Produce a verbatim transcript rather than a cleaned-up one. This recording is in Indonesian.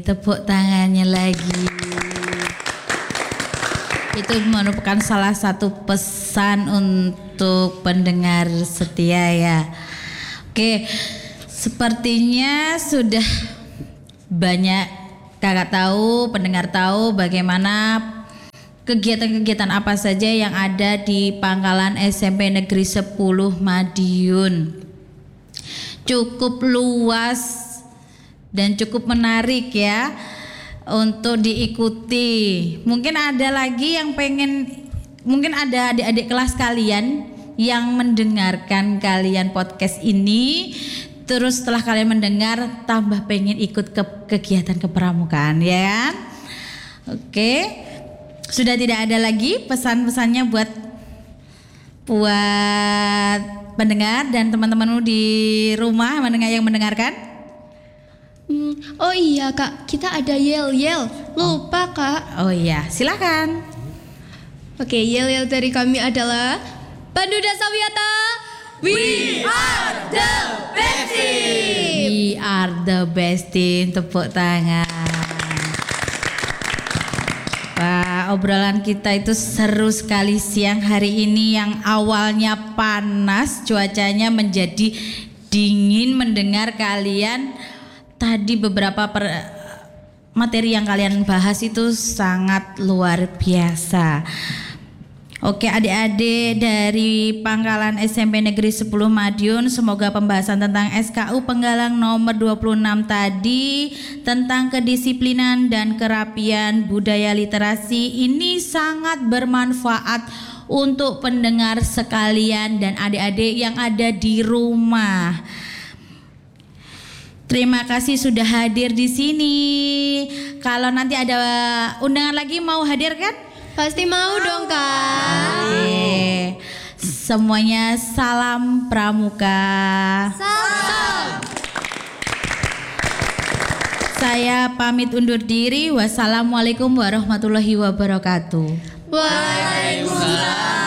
Tepuk tangannya lagi. Itu merupakan salah satu pesan untuk pendengar setia ya. Oke, sepertinya sudah banyak kakak tahu, pendengar tahu bagaimana kegiatan-kegiatan apa saja yang ada di Pangkalan S M P Negeri sepuluh Madiun. Cukup luas dan cukup menarik ya untuk diikuti. Mungkin ada lagi yang pengen, mungkin ada adik-adik kelas kalian yang mendengarkan kalian podcast ini, terus setelah kalian mendengar tambah pengen ikut ke kegiatan kepramukaan ya kan? Oke, sudah tidak ada lagi pesan-pesannya buat buat pendengar dan teman-temanmu di rumah mendengar yang mendengarkan. Hmm, oh iya kak, kita ada yel-yel. Lupa oh. kak. Oh iya, silakan. Oke, yel-yel dari kami adalah Panduda Sawyata. We are the best team. We are the best team. Tepuk tangan. Wah, obrolan kita itu seru sekali siang hari ini yang awalnya panas, cuacanya menjadi dingin mendengar kalian. Tadi beberapa per, materi yang kalian bahas itu sangat luar biasa. Oke adik-adik dari Pangkalan S M P Negeri sepuluh Madiun, semoga pembahasan tentang S K U Penggalang nomor dua puluh enam tadi tentang kedisiplinan dan kerapian budaya literasi ini sangat bermanfaat untuk pendengar sekalian dan adik-adik yang ada di rumah. Terima kasih sudah hadir di sini. Kalau nanti ada undangan lagi mau hadir kan? Pasti mau dong kak. Oke. Semuanya salam pramuka. Salam. Saya pamit undur diri. Wassalamualaikum warahmatullahi wabarakatuh. Waalaikumsalam.